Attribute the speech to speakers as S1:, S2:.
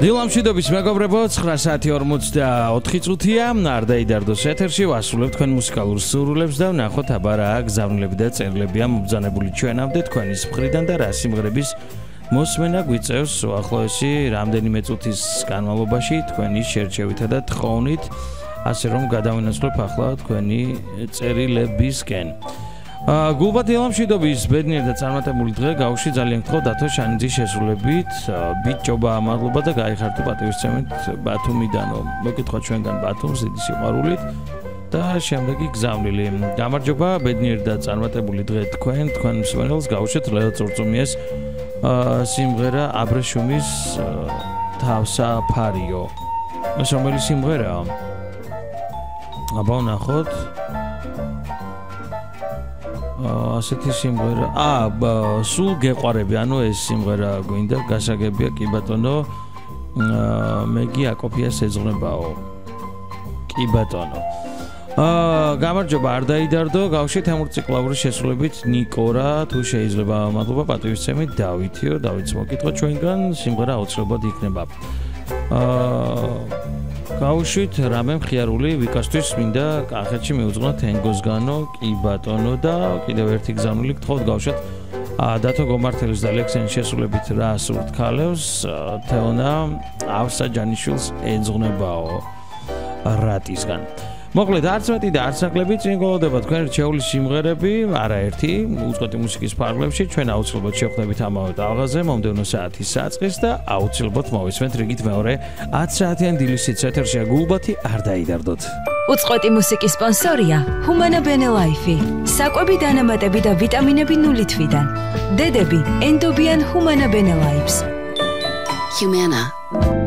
S1: დილამშვიდობის მეგობრებო, 9:44 წუთია, არ დაიდარდოს ეთერში, ვასრულებთ თქვენ მუსიკალურ სურვილებს და ვნახოთ აბა რა გზავნილები და წერილები მობრძანებული ჩვენამდე თქვენის მხრიდან და რა სიმღერების მოსმენა გვიწევს უახლოესი რამდენიმე წუთის განმავლობაში თქვენი შერჩევითა და თხოვნით, ასე რომ გადავინაცვლებ ახლა თქვენი წერილებისკენ. გულბათ დილამშვიდობის ბედნიერ და წარმატებული დღე გავუში ძალიან გთხოვ დათო შანიძის შესრულებით ბიჭობა მადლობა და გაიხარდო პატივისცემით ბათუმიდანო მოგკითხვა ჩვენგან ბათუმს დიდი სიყვარულით და შემდეგი გზავნილი გამარჯობა ბედნიერ და წარმატებული დღე თქვენ მსმენელს გავუშვით ლეო წურწუმიეს სიმღერა აბრეშუმის თავსაფარიო ეს რომელი სიმღერაა აბა ვნახოთ ასეთი სიმღერა სულ გეყვარები ანუ ეს სიმღერა გვინდა გასაგებია კი ბატონო მეგი აკოფიას ეძღვნებაო კი ბატონო გამარჯობა არ დაიდარდო გავში თემურციკლავური შესრულებით ნიკორა თუ შეიძლება მადლობა პატივისცემით დავითიო დავითს მოგკითხვა ჩვენგან სიმღერა აუცილებლად იქნება გავუშვით რამე მხიარული ვიკასთვის მინდა კახეთში მიუძღვნა თენგოსგანო კი ბატონო და კიდევ ერთი გზავნილი გთხოვთ გავუშვით დათო გომართელის და ლექსენის შესრულებით რა სურთ ქალებს თეონა ავსა ჯანიშვილს ეძღვნებაო რატისგან მოკლედ არც მეტი და არც ნაკლები წინ გველოდება თქვენ რჩეული სიმღერები არაერთი უწყვეტი მუსიკის ფარგლებში ჩვენ აუცილებლად შევხვდებით ამავე ტალღაზე მომდევნო საათის საწყის და აუცილებლად მოვისმენთ რიგით მეორე 10 საათიან დილისით ეთერშია გულბათი არ დაიდარდოთ
S2: უწყვეტი მუსიკის სპონსორია ჰუმანა ბენელაიფი საკვები დანამატები და ვიტამინები 0 თვიდან დედები ენდობიან ჰუმანა ბენელაიფს Humana